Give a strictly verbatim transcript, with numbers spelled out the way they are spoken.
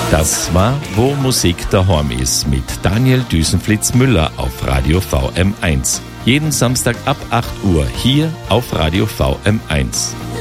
Das war Wo Musik daheim ist mit Daniel Düsenflitz-Müller auf Radio V M eins. Jeden Samstag ab acht Uhr hier auf Radio V M eins.